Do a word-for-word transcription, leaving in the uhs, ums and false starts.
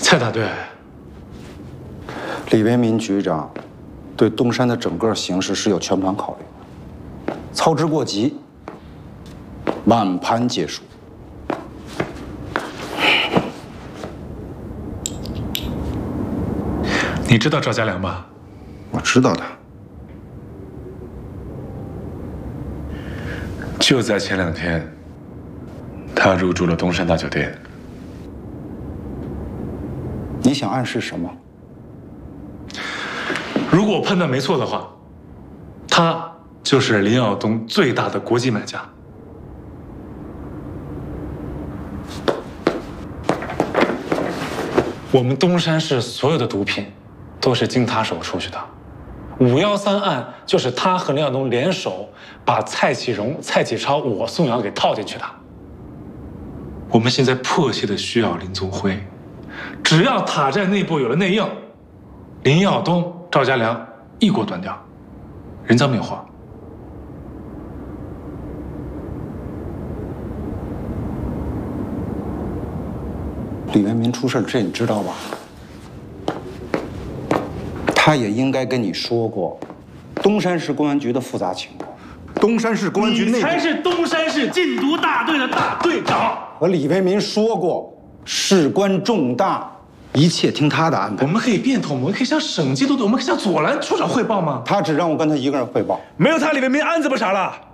蔡大队， 李维民局长对东山的整个形势是有全盘考虑的，操之过急，满盘皆输。 你知道赵家良吧？ 我知道的。 就在前两天，他入住了东山大酒店。 你想暗示什么？ 如果我判断没错的话，他就是林耀东最大的国际买家。我们东山市所有的毒品都是经他手出去的。五幺三案就是他和林耀东联手把蔡启荣、蔡启超、我宋瑶给套进去的。我们现在迫切的需要林宗辉，只要塔寨内部有了内应，林耀东、赵家良一锅端掉，人赃并获。 李文民出事，这你知道吧？他也应该跟你说过，东山市公安局的复杂情况。东山市公安局内部， 你才是东山市禁毒大队的大队长。 和李为民说过，事关重大，一切听他的安排。 我们可以变通，我们可以向省级督，我们可以向左蓝处长汇报吗？ 他只让我跟他一个人汇报。 没有他，李为民案子不傻了。